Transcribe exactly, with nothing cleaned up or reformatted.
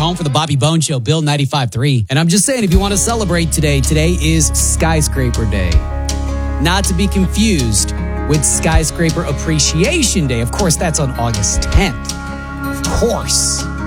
home for the Bobby Bone Show, Bill ninety-five point three. And I'm just saying, if you want to celebrate today, today is Skyscraper Day. Not to be confused with Skyscraper Appreciation Day. Of course, that's on August tenth. Of course.